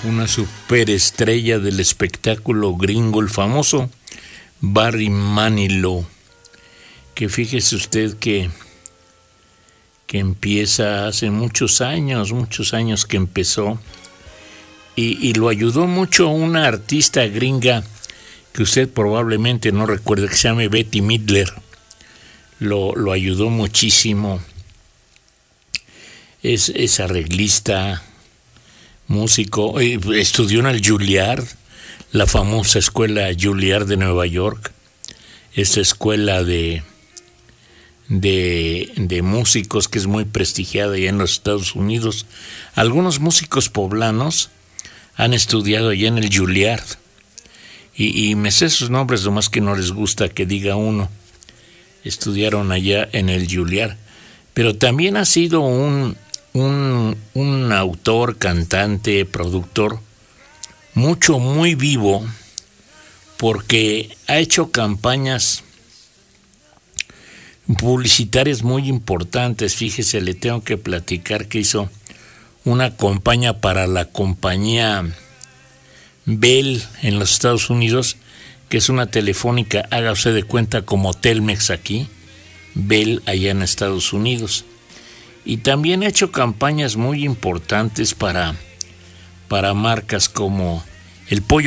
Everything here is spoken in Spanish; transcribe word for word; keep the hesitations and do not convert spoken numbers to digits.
una superestrella del espectáculo gringo, el famoso Barry Manilow, que fíjese usted que, que empieza hace muchos años, muchos años que empezó, y, y lo ayudó mucho una artista gringa que usted probablemente no recuerda, que se llama Bette Midler. Lo, lo ayudó muchísimo. Es, es arreglista, músico, eh, estudió en el Juilliard, la famosa escuela Juilliard de Nueva York, esta escuela de, de, de músicos que es muy prestigiada allá en los Estados Unidos. Algunos músicos poblanos han estudiado allá en el Juilliard, y, y me sé sus nombres, nomás que no les gusta que diga uno. Estudiaron allá en el Juilliard, pero también ha sido un, un, un autor, cantante, productor, mucho, muy vivo, porque ha hecho campañas publicitarias muy importantes. Fíjese, le tengo que platicar que hizo una campaña para la compañía Bell en los Estados Unidos, que es una telefónica, hágase de cuenta como Telmex aquí, Bell allá en Estados Unidos. Y también ha hecho campañas muy importantes para, para marcas como el Pollo